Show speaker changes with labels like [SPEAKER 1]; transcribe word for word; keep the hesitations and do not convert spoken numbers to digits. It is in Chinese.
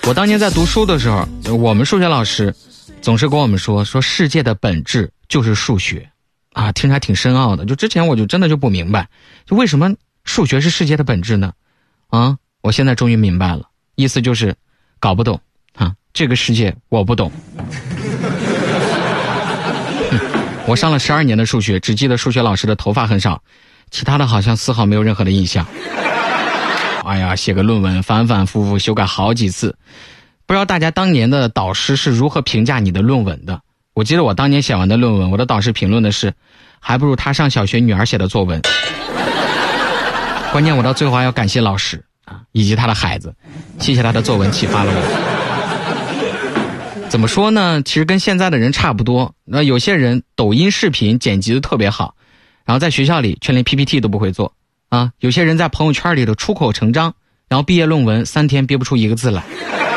[SPEAKER 1] 我当年在读书的时候，我们数学老师总是跟我们说说世界的本质就是数学啊，听着还挺深奥的。就之前我就真的就不明白，就为什么数学是世界的本质呢？啊，我现在终于明白了，意思就是搞不懂啊，这个世界我不懂。我上了十二年的数学，只记得数学老师的头发很少，其他的好像丝毫没有任何的印象。哎呀，写个论文反反复复修改好几次，不知道大家当年的导师是如何评价你的论文的？我记得我当年写完的论文，我的导师评论的是，还不如他上小学女儿写的作文。关键我到最后还要感谢老师啊，以及他的孩子，谢谢他的作文启发了我。怎么说呢？其实跟现在的人差不多。那有些人抖音视频剪辑的特别好，然后在学校里却连 P P T 都不会做啊。有些人在朋友圈里的出口成章，然后毕业论文三天憋不出一个字来。